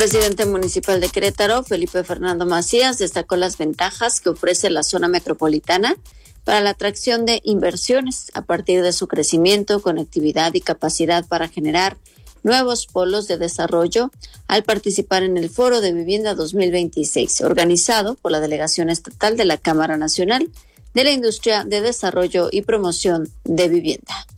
presidente municipal de Querétaro, Felipe Fernando Macías, destacó las ventajas que ofrece la zona metropolitana para la atracción de inversiones a partir de su crecimiento, conectividad y capacidad para generar nuevos polos de desarrollo al participar en el Foro de Vivienda 2026, organizado por la Delegación Estatal de la Cámara Nacional de la Industria de Desarrollo y Promoción de Vivienda.